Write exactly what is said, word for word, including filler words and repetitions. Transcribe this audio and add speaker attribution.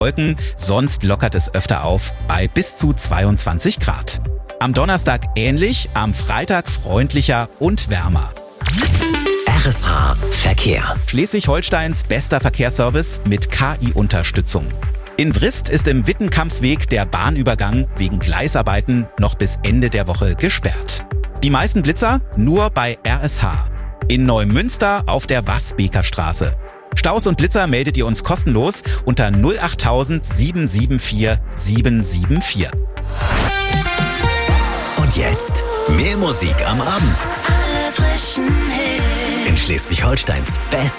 Speaker 1: Wolken, sonst lockert es öfter auf bei bis zu zweiundzwanzig Grad. Am Donnerstag ähnlich, am Freitag freundlicher und wärmer.
Speaker 2: R S H Verkehr.
Speaker 1: Schleswig-Holsteins bester Verkehrsservice mit K I-Unterstützung. In Wrist ist im Wittenkampsweg der Bahnübergang wegen Gleisarbeiten noch bis Ende der Woche gesperrt. Die meisten Blitzer nur bei R S H. In Neumünster auf der Wasbeker Straße. Staus und Blitzer meldet ihr uns kostenlos unter null acht tausend sieben sieben vier sieben sieben vier.
Speaker 2: Und jetzt mehr Musik am Abend.
Speaker 3: Alle frischen Hits.
Speaker 2: In Schleswig-Holsteins Best